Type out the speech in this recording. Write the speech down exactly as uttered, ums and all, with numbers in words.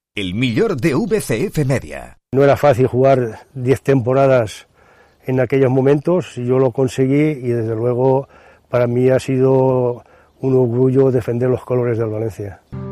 El millor de V C F Media. No era fácil jugar diez temporadas en aquellos momentos, yo lo conseguí y desde luego para mí ha sido un orgullo defender los colores del Valencia.